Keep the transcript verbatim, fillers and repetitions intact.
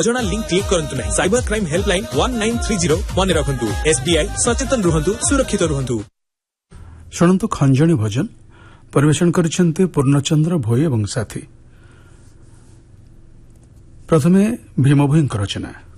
अजଣା link click करंतु नहीं। Cyber crime helpline one nine three zero मने रखंतु। एसबीआई सचेतन रुहंतु, सुरक्षित रुहंतु। शुणंतु खंजणी भजन परिवेषण करिसेंते पूर्णचंद्र भोई एवं साथी। प्रथमे भीमभोईंकर रचना।